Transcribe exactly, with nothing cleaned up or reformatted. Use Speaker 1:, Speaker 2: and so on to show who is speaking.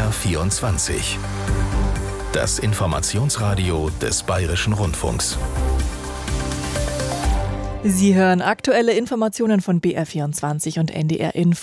Speaker 1: R vierundzwanzig. Das Informationsradio des Bayerischen Rundfunks.
Speaker 2: Sie hören aktuelle Informationen von B R vierundzwanzig und N D R Info.